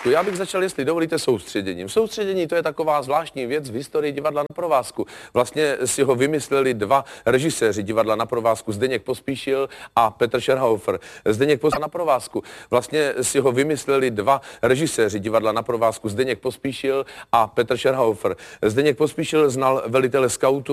provázku. Já bych začal, jestli dovolíte, soustředěním. Soustředění to je taková zvláštní věc v historii divadla na provázku. Vlastně si ho vymysleli dva režiséři divadla na provázku, Zdeněk Pospíšil a Petr Scherhofer. Zdeněk Pospíšil na provázku. Vlastně si ho vymysleli dva režiséři divadla na provázku, Zdeněk Pospíšil a Petr Scherhofer. Zdeněk Pospíšil znal velitele skautů